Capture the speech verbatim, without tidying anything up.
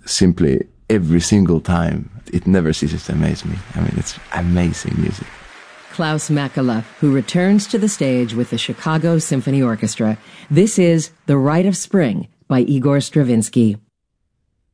simply every single time. It never ceases to amaze me. I mean, it's amazing music. Klaus Mäkelä, who returns to the stage with the Chicago Symphony Orchestra. This is The Rite of Spring by Igor Stravinsky.